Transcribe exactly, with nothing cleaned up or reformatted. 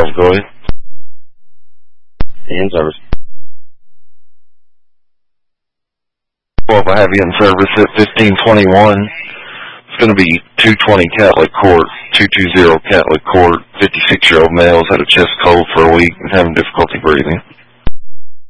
twelve, go ahead. In service. twelve, I have you in service at fifteen twenty-one. It's going to be two twenty Catholic Court, two twenty Catholic Court, fifty-six-year-old male's had a chest cold for a week and having difficulty breathing.